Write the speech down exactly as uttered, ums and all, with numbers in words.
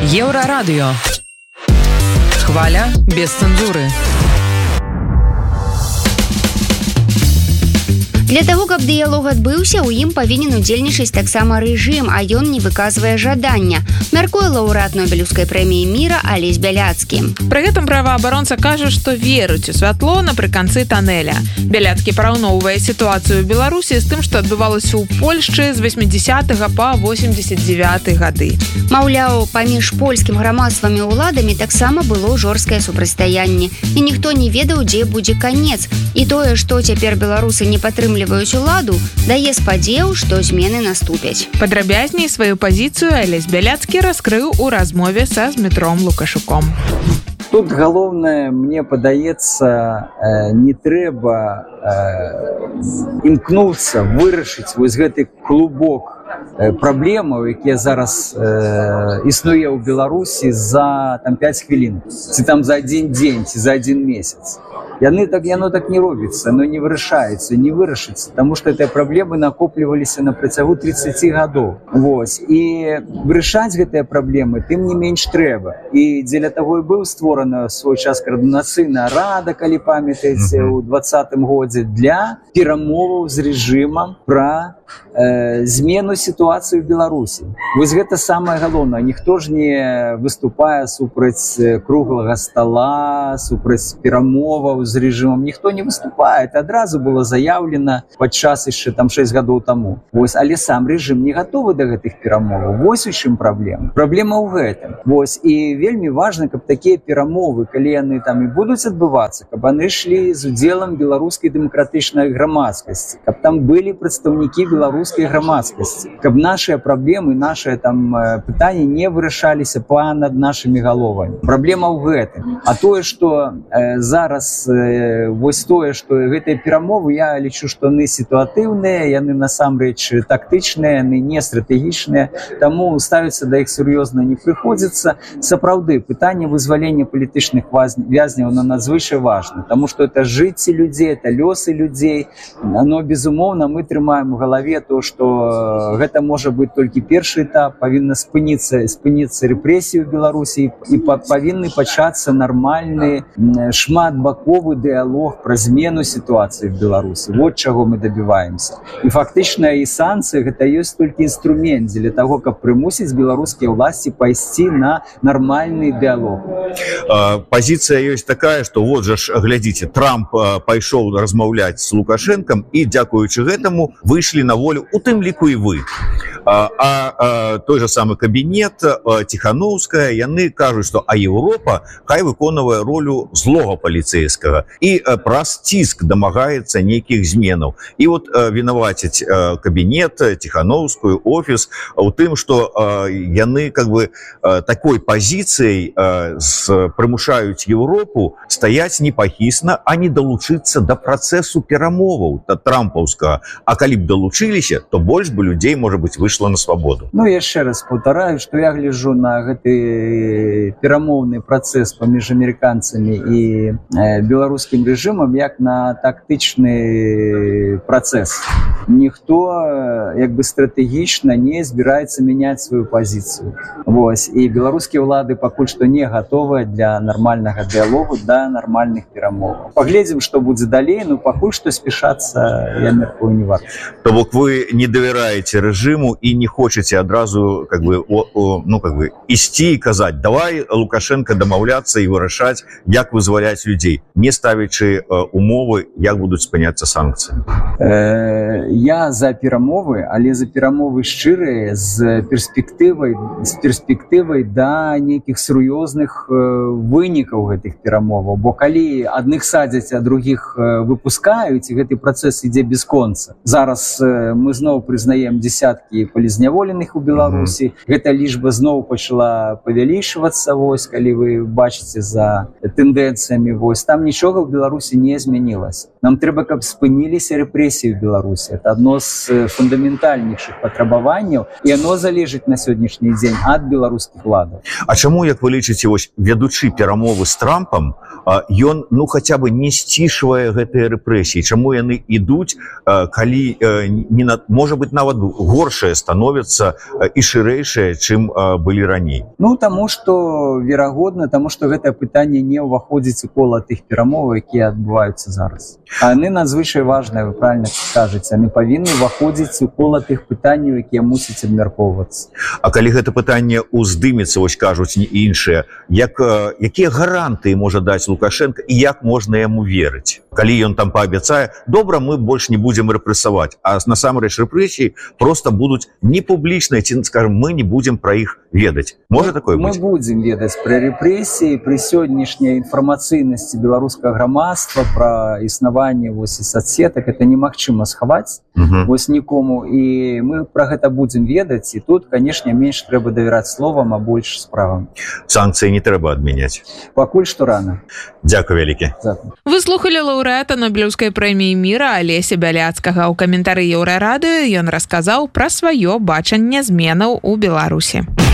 Еўрарадыё. Хваля без цэнзуры. Для таго, каб дыялог адбыўся, у ім павінен удзельнічаць таксама рэжым, а ён не выказвае жадання. Мяркуе лаўрэат Нобелеўскай прэміі міра Алесь Бяляцкі. Пры гэтым праваабаронца кажа, што верыць у святло напрыканцы танэля. Бяляцкі параўноўвае сітуацыю ў Беларусі з тым, што адбывалася ў Польшчы з васьмідзясятага па восемьдзесят дзевяты гады. Маўляў, паміж польскім грамадствам і ўладамі таксама было жорсткае супрацьстаянне, і ніхто не ведаў, дзе будзе канец. І тое, што цяпер беларусы не падтрымліваюць уладу, дае спадзеў, што змены наступяць. Падрабязней сваю пазіцыю Алесь Бяляцкі раскрыў у размове са Змітром Лукашуком. Тут галоўнае, мне падаецца, не трэба імкнуцца вырашыць вось гэты клубок праблемаў, якія зараз існуе ў Беларусі за там пяць хвілін, ці там за адзін дзень, ці за адзін месяц. Яны так, яно так не робіцца, оно не вырашаецца, не вырашыцца, таму што гэтыя праблемы накопліваліся на працягу тридцати гадоў. Вось. І вырашаць гэтыя праблемы тым не менш трэба. І дзеля таго і быў створана свой час коордынацыйная рада, калі памятаеце, у двадцатым годзе для перамоваў з рэжымам пра э, змену сітуацыі ў Беларусі. Вось гэта самае галоўнае. Ніхто ж не выступае супраць круглага стала, супраць перамоваў з рэжымам, ніхто не выступае. Это адразу было заяўлена падчас яшчэ там шэсць гадоў таму. Вось, але сам рэжым не гатовы да гэтых перамоваў. Вось у чым праблема. Праблема ў гэтым. Вось, і вельмі важна, каб такія перамовы, калі яны там і будуць адбывацца, каб яны ішлі з удзелам беларускай дэмакратычнай грамадскасці, каб там былі прадстаўнікі беларускай грамадскасці, каб нашыя праблемы, нашыя там пытанні не вырашаліся па-над нашымі галовамі. Праблема ў гэтым. А тое, што э, зараз вось тое, што гэтыя перамовы, я лічу, што яны сітуатыўныя, яны насамрэч тактычныя, яны не стратэгічныя, таму ставіцца да іх сур'ёзна не прыходзіцца. Сапраўды, пытанне вызвалення палітычных вязняў на надзвычай важна, таму што это жыцці людзей, это лёсы людзей. Но, безумоўна, мы трымаем у галаве то, што гэта можа быць толькі першы этап, павінна спыніцца, спыніцца рэпрэсіі ў Беларусі і павінны пачацца нармальны шматбаковы дыялог пра змену сітуацыі в Беларусі. Вот чаго мы добіваемся. І фактычна і санкцыі гэта ёсць толькі інструмент для таго, каб прымусіць беларускія ўласці пайсці на нармальны дыялог. Пазіцыя ёсць такая, што вот жа ж, глядзіце, Трамп пайшоў размаўляць з Лукашэнкам і, дзякуючы гэтаму, выйшлі на волю, у тым ліку і вы. А, а той же самы кабінет, Ціхановская, яны кажуць, што а Еўропа хай выконвае ролю злога паліцэйскага і праз ціск дамагаецца нейкіх зменаў. І вот вінавацяць кабінет, Ціхановскую, офіс у тым, што яны как бы такой пазіцыяй прымушаюць Еўропу стаяць непахісна, а не далучыцца да працэсу перамоваў да трампаўскага. А калі б далучыліся, то больш бы людзей, можа быць, выйшла на свабоду. Ну, яшчэ раз паўтараю, што я гляджу на гэты перамоўны працэс паміж амерыканцамі і беларускім рэжымам як на тактычны працэс. Ніхто як бы стратэгічна не збіраецца мяняць сваю пазіцыю. Вось. І беларускія ўлады пакуль што не гатовыя для нармальнага дыялогу, да нармальных перамоваў. Паглядзім, што будзе далей, но пакуль што спешацца, я мяркую, не варта. То бок вы не давяраеце рэжыму і не хочаце адразу как бы, о, о, ну, как бы, ісці і казаць, давай Лукашенко дамаўляцца і вырашаць, як вызваляць людзей, не ставячы умовы, як будуць спыняцца санкцыі. Э, я за перамовы, але за перамовы шчырыя з перспектывай, з перспектывай да нейкіх сур'ёзных вынікаў гэтых перамоваў. Бо калі адных садзяць, а другіх выпускаюць, і гэты працэс ідзе без конца. Зараз мы зноў прызнаем дзесяткі палізняволеных у Беларусі. Mm-hmm. Гэта лічба зноў пачала павялічвацца, вось, калі вы бачыце за тэндэнцыямі. Вось. Там нічога ў Беларусі не змянілася. Нам трэба, каб спыніліся рэпрэсіі ў Беларусі. Это адно з фундаментальнейшых патрабаванняў, і оно залежыць на сённяшні дзень ад беларускіх уладаў. А чаму, як вы лічыце, вось, вядучы перамовы з Трампам, ён, ну, хаця бы не сцішвае гэтыя рэпрэсіі? Чаму яны ідуць, калі, не на, можа быць, нават горшая становятся і шырэйшыя, чым былі раней? Ну, таму што верагодна, таму што гэтае пытанне не ўваходзіць у кола тых перамоваў, якія адбываюцца зараз. А яны надзвычай важныя, вы правильно кажаце, яны павінны ўваходзіць у кола тых пытанняў, якія мусяць абмяркоўвацца. А калі гэта пытанне ўздымецца, вось кажуць не іншыя, як, якія гарантыі можа даць Лукашенко і як можна яму верыць? Калі ён там паабяцае, добра, мы больш не будзем рэпрэсаваць, а насамрэч рэпрэсіі просто будуць непублічныя, ці, скажем, мы не будзем пра іх ведаць. Можа такое быць? Мы будзем ведаць пра рэпрэсіі, пры сённяшняй інфармацыйнасці беларускага грамадства, пра існаванне вось і соцсетак, это немагчыма схаваць uh-huh. вось нікому, і мы пра гэта будзем ведаць, і тут, канешне, менш трэба давяраць словам, а больш справам. Санкцыі не трэба адмяняць? Пакуль што рана. Дзякуй вялікі. Вы слухалі лаўрэата Нобелеўскай прэміі міра Алеся Бяляцкага. У каментары Еўрарадыё ён расказаў пра сваё бачанне зменаў у Беларусі.